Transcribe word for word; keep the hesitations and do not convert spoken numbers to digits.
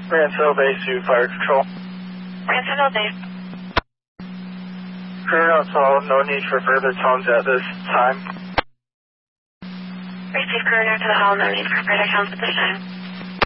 Rancho Base to Fire Control. Rancho Base. Current on call, no need for further tones at this time. Receive courier to the hall, no need for further tones at this time.